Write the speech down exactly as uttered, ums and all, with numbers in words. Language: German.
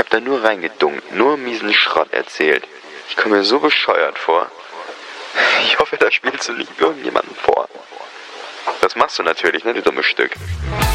hab da nur reingedunkt, nur miesen Schrott erzählt. Ich komme mir so bescheuert vor. Ich hoffe, da spielst du nicht irgendjemanden vor. Das machst du natürlich, ne, du dummes Stück.